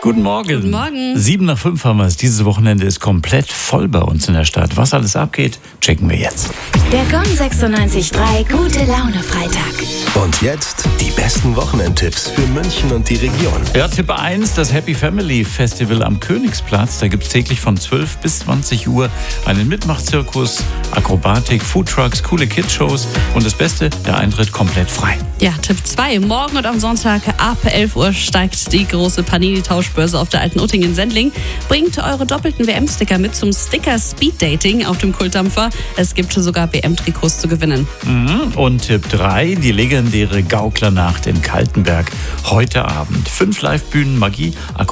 Guten Morgen. Guten Morgen. 7:05 haben wir es. Dieses Wochenende ist komplett voll bei uns in der Stadt. Was alles abgeht, checken wir jetzt. Der Gong 96.3 Gute Laune Freitag. Und jetzt die besten Wochenendtipps für München und die Region. Ja, Tipp 1, das Happy Family Festival am Königsplatz. Da gibt es täglich von 12 bis 20 Uhr einen Mitmachzirkus, Akrobatik, Foodtrucks, coole Kidshows und das Beste, der Eintritt komplett frei. Ja, Tipp 2. Morgen und am Sonntag ab 11 Uhr steigt die große Panini-Tauschbörse auf der Alten Utting in Sendling. Bringt eure doppelten WM-Sticker mit zum Sticker Speed Dating auf dem Kultdampfer. Es gibt sogar WM-Trikots zu gewinnen. Und Tipp 3, die legendäre Gauklernacht in Kaltenberg. Heute Abend 5 Live-Bühnen, Magie,